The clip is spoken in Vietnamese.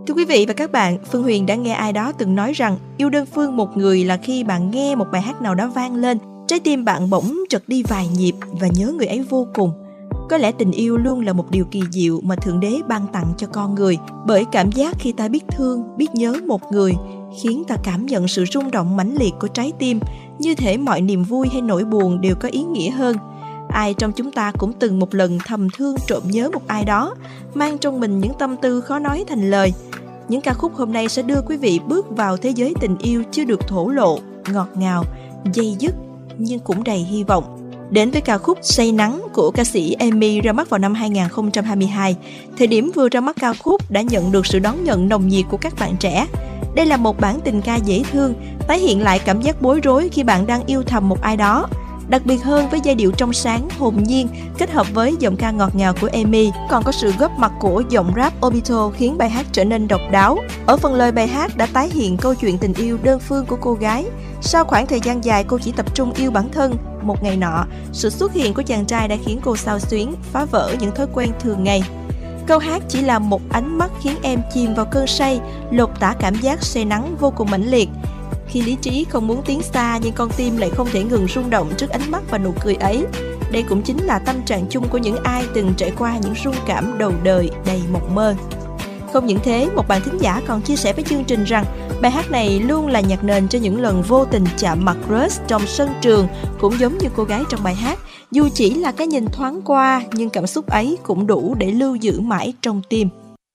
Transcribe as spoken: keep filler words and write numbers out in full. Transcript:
Thưa quý vị và các bạn, Phương Huyền đã nghe ai đó từng nói rằng yêu đơn phương một người là khi bạn nghe một bài hát nào đó vang lên, trái tim bạn bỗng trật đi vài nhịp và nhớ người ấy vô cùng. Có lẽ tình yêu luôn là một điều kỳ diệu mà Thượng Đế ban tặng cho con người, bởi cảm giác khi ta biết thương, biết nhớ một người khiến ta cảm nhận sự rung động mãnh liệt của trái tim, như thể mọi niềm vui hay nỗi buồn đều có ý nghĩa hơn. Ai trong chúng ta cũng từng một lần thầm thương trộm nhớ một ai đó, mang trong mình những tâm tư khó nói thành lời. Những ca khúc hôm nay sẽ đưa quý vị bước vào thế giới tình yêu chưa được thổ lộ, ngọt ngào, dây dứt nhưng cũng đầy hy vọng. Đến với ca khúc Say Nắng của ca sĩ Amy ra mắt vào năm hai không hai hai. Thời điểm vừa ra mắt ca khúc đã nhận được sự đón nhận nồng nhiệt của các bạn trẻ. Đây là một bản tình ca dễ thương, tái hiện lại cảm giác bối rối khi bạn đang yêu thầm một ai đó. Đặc biệt hơn với giai điệu trong sáng, hồn nhiên kết hợp với giọng ca ngọt ngào của Amy, còn có sự góp mặt của giọng rap Obito khiến bài hát trở nên độc đáo. Ở phần lời bài hát đã tái hiện câu chuyện tình yêu đơn phương của cô gái. Sau khoảng thời gian dài cô chỉ tập trung yêu bản thân, một ngày nọ, sự xuất hiện của chàng trai đã khiến cô xao xuyến, phá vỡ những thói quen thường ngày. Câu hát chỉ là một ánh mắt khiến em chìm vào cơn say, lột tả cảm giác say nắng vô cùng mãnh liệt. Khi lý trí không muốn tiến xa nhưng con tim lại không thể ngừng rung động trước ánh mắt và nụ cười ấy. Đây cũng chính là tâm trạng chung của những ai từng trải qua những rung cảm đầu đời đầy mộng mơ. Không những thế, một bạn thính giả còn chia sẻ với chương trình rằng bài hát này luôn là nhạc nền cho những lần vô tình chạm mặt crush trong sân trường, cũng giống như cô gái trong bài hát. Dù chỉ là cái nhìn thoáng qua nhưng cảm xúc ấy cũng đủ để lưu giữ mãi trong tim.